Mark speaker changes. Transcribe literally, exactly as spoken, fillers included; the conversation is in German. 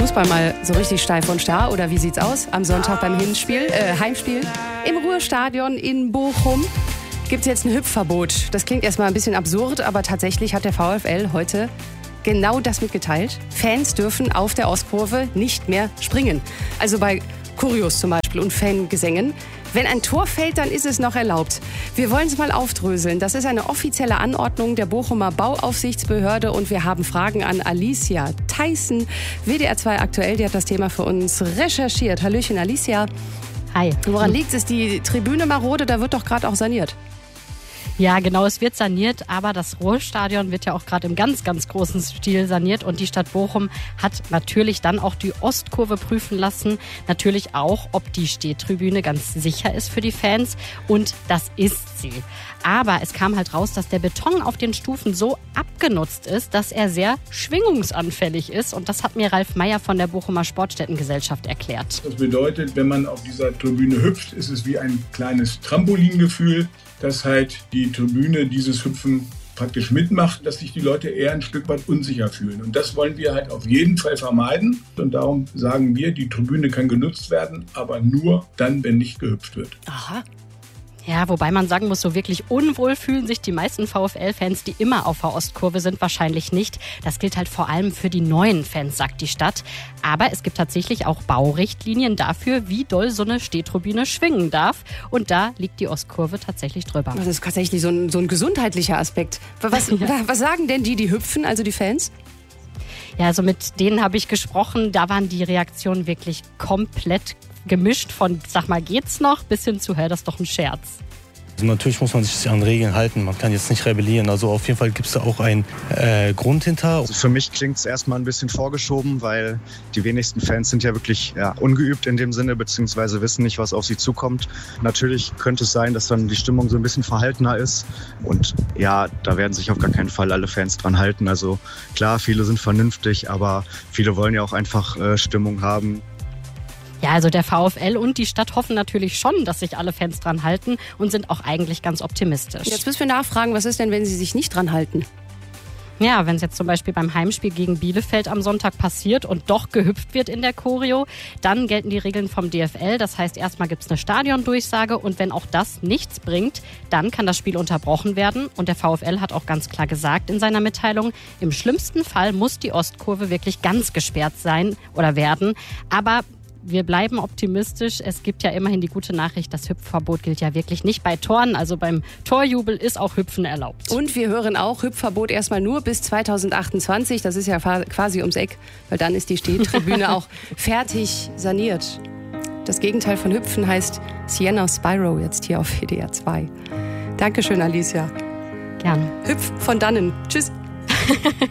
Speaker 1: Fußball mal so richtig steif und starr? Oder wie sieht's aus am Sonntag beim Hinspiel, äh, Heimspiel im Ruhrstadion in Bochum? Gibt es jetzt ein Hüpfverbot? Das klingt erstmal ein bisschen absurd, aber tatsächlich hat der VfL heute genau das mitgeteilt. Fans dürfen auf der Ostkurve nicht mehr springen. Also bei Choreos zum Beispiel und Fangesängen. Wenn ein Tor fällt, dann ist es noch erlaubt. Wir wollen es mal aufdröseln. Das ist eine offizielle Anordnung der Bochumer Bauaufsichtsbehörde und wir haben Fragen an Alicia Theissen, W D R zwei aktuell. Die hat das Thema für uns recherchiert. Hallöchen, Alicia.
Speaker 2: Hi.
Speaker 1: Woran liegt es? Die Tribüne marode, da wird doch gerade auch saniert.
Speaker 2: Ja, genau, es wird saniert, aber das Ruhrstadion wird ja auch gerade im ganz, ganz großen Stil saniert und die Stadt Bochum hat natürlich dann auch die Ostkurve prüfen lassen. Natürlich auch, ob die Stehtribüne ganz sicher ist für die Fans und das ist sie. Aber es kam halt raus, dass der Beton auf den Stufen so abgenutzt ist, dass er sehr schwingungsanfällig ist und das hat mir Ralf Meyer von der Bochumer Sportstättengesellschaft erklärt.
Speaker 3: Das bedeutet, wenn man auf dieser Tribüne hüpft, ist es wie ein kleines Trampolingefühl, dass halt die Tribüne dieses Hüpfen praktisch mitmacht, dass sich die Leute eher ein Stück weit unsicher fühlen. Und das wollen wir halt auf jeden Fall vermeiden. Und darum sagen wir, die Tribüne kann genutzt werden, aber nur dann, wenn nicht gehüpft wird.
Speaker 1: Aha.
Speaker 2: Ja, wobei man sagen muss, so wirklich unwohl fühlen sich die meisten VfL-Fans, die immer auf der Ostkurve sind, wahrscheinlich nicht. Das gilt halt vor allem für die neuen Fans, sagt die Stadt. Aber es gibt tatsächlich auch Baurichtlinien dafür, wie doll so eine Stehtribüne schwingen darf. Und da liegt die Ostkurve tatsächlich drüber.
Speaker 1: Das ist tatsächlich so ein, so ein gesundheitlicher Aspekt. Was, ja. was sagen denn die, die hüpfen, also die Fans?
Speaker 2: Ja, also mit denen habe ich gesprochen. Da waren die Reaktionen wirklich komplett gemischt von, sag mal, geht's noch, bis hin zu, hör, das ist doch ein Scherz.
Speaker 4: Also natürlich muss man sich an Regeln halten, man kann jetzt nicht rebellieren. Also auf jeden Fall gibt es da auch einen äh, Grund hinter.
Speaker 5: Also für mich klingt es erstmal ein bisschen vorgeschoben, weil die wenigsten Fans sind ja wirklich ja, ungeübt in dem Sinne, beziehungsweise wissen nicht, was auf sie zukommt. Natürlich könnte es sein, dass dann die Stimmung so ein bisschen verhaltener ist. Und ja, da werden sich auf gar keinen Fall alle Fans dran halten. Also klar, viele sind vernünftig, aber viele wollen ja auch einfach äh, Stimmung haben.
Speaker 2: Ja, also der VfL und die Stadt hoffen natürlich schon, dass sich alle Fans dran halten und sind auch eigentlich ganz optimistisch.
Speaker 1: Jetzt müssen wir nachfragen, was ist denn, wenn sie sich nicht dran halten?
Speaker 2: Ja, wenn es jetzt zum Beispiel beim Heimspiel gegen Bielefeld am Sonntag passiert und doch gehüpft wird in der Choreo, dann gelten die Regeln vom D F L. Das heißt, erstmal gibt es eine Stadiondurchsage und wenn auch das nichts bringt, dann kann das Spiel unterbrochen werden. Und der VfL hat auch ganz klar gesagt in seiner Mitteilung, im schlimmsten Fall muss die Ostkurve wirklich ganz gesperrt sein oder werden. Aber wir bleiben optimistisch. Es gibt ja immerhin die gute Nachricht, das Hüpfverbot gilt ja wirklich nicht bei Toren. Also beim Torjubel ist auch Hüpfen erlaubt.
Speaker 1: Und wir hören auch, Hüpfverbot erstmal nur bis zweitausendachtundzwanzig. Das ist ja quasi ums Eck, weil dann ist die Stehtribüne auch fertig saniert. Das Gegenteil von Hüpfen heißt Sienna Spyro jetzt hier auf W D R zwei. Dankeschön, Alicia.
Speaker 2: Gern.
Speaker 1: Hüpf von dannen. Tschüss.